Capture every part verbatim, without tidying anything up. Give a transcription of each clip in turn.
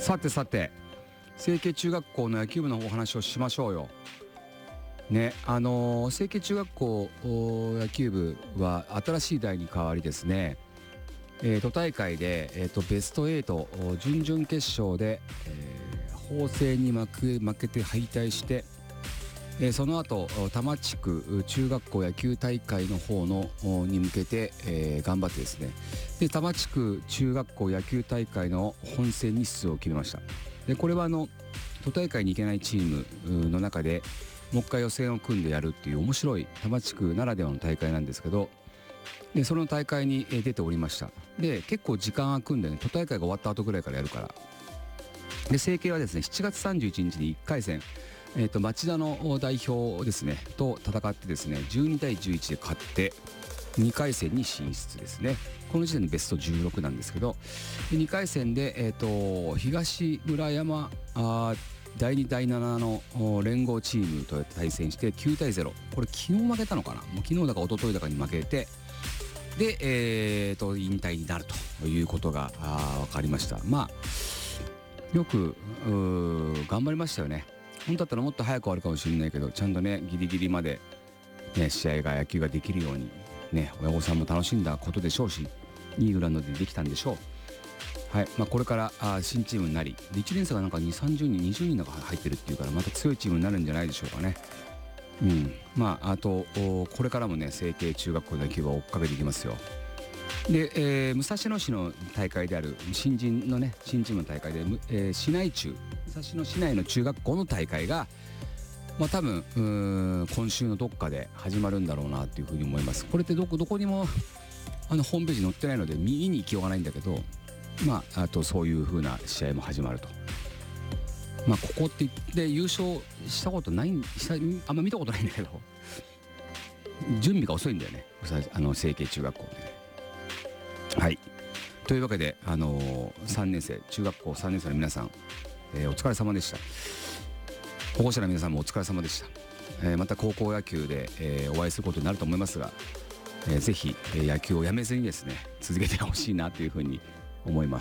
さてさて、成蹊中学校の野球部のお話をしましょうよ。ね、あのー、成蹊中学校野球部は新しい代に変わりですね、えー、都大会で、えー、とベストはち準々決勝で、えー、法政に負け、負けて敗退して、えー、その後多摩地区中学校野球大会の方のに向けて、えー、頑張ってですね、で多摩地区中学校野球大会の本戦に出場を決めました。でこれはあの都大会に行けないチームの中でもう一回予選を組んでやるっていう面白い多摩地区ならではの大会なんですけど、でその大会に出ておりました。で結構時間が空くんでね、都大会が終わった後ぐらいからやるから。で成蹊はですねしちがつさんじゅういちにちにいっかい戦、えー、と町田の代表ですねと戦ってですねじゅうにたいじゅういちで勝ってにかい戦に進出ですね。この時点でベストじゅうろくなんですけど、でにかい戦で、えー、と東村山あだいにだいななの連合チームと対戦してきゅうたいゼロ、これ昨日負けたのかな、もう昨日だか一昨日だかに負けて、で、えー、と引退になるということが分かりました。まあよく頑張りましたよね。本当だったらもっと早く終わるかもしれないけど、ちゃんとねギリギリまで、ね、試合が野球ができるようにね、親御さんも楽しんだことでしょうし、いいグラウンドでできたんでしょう。はい、まあ、これからあ新チームになり、でいちねん生がなんかにじゅう、さんじゅうにんにじゅうにんなんか入ってるっていうから、また強いチームになるんじゃないでしょうかね。うん、まああとこれからもね成蹊中学校の野球は追っかけていきますよ。で、えー、武蔵野市の大会である新人のね新チームの大会で、えー、市内中武蔵野市内の中学校の大会がまあ多分うーん今週のどっかで始まるんだろうなっていうふうに思います。これってどこどこにもあのホームページ載ってないので見に行きようがないんだけど、まああとそういう風な試合も始まると。まあここって言って優勝したことないしたあんま見たことないんだけど、準備が遅いんだよね、あの成蹊中学校でね。はいというわけで、あのー、さんねん生中学校さんねん生の皆さん、えー、お疲れ様でした。保護者の皆さんもお疲れ様でした。えー、また高校野球で、えー、お会いすることになると思いますが、えー、ぜひ、えー、野球をやめずにですね続けてほしいなというふうに思います。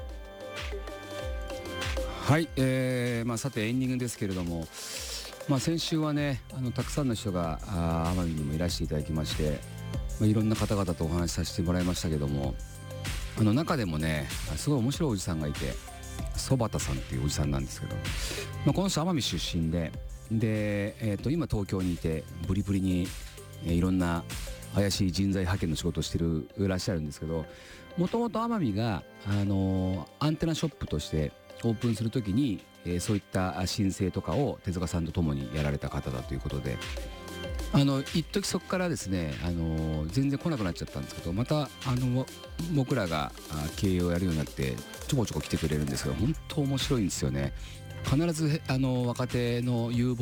はい、えーまあ、さてエンディングですけれども、まあ、先週はねあのたくさんの人が奄美にもいらしていただきまして、まあ、いろんな方々とお話しさせてもらいましたけども、あの中でもねすごい面白いおじさんがいて、曽端さんっていうおじさんなんですけど、まあ、この人奄美出身でで、えー、と今東京にいてブリブリに、えー、いろんな怪しい人材派遣の仕事をしてるいらっしゃるんですけど、もともと奄美が、あのー、アンテナショップとしてオープンするときに、えー、そういった申請とかを手塚さんと共にやられた方だということで、あの一時そこからですね、あのー、全然来なくなっちゃったんですけど、またあの僕らが経営をやるようになってちょこちょこ来てくれるんですけど、本当面白いんですよね。必ずあの若手の有望